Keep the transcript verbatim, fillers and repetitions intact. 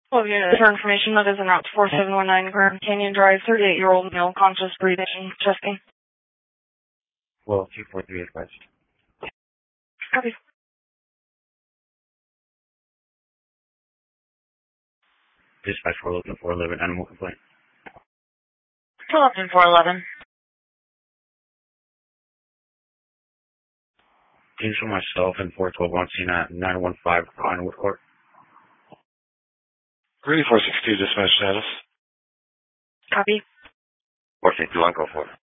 Oh, yeah. For information, that is en route to four seven one nine Grand Canyon Drive, thirty-eight-year-old male, conscious, breathing, chesting. Well, two four three advised. Copy. Dispatch four eleven four eleven, animal complaint. four eleven four eleven. Can you show myself and four twelve one scene at nine one five Pinewood Court? Ready four six two, dispatch status. Copy. four six two, on call for.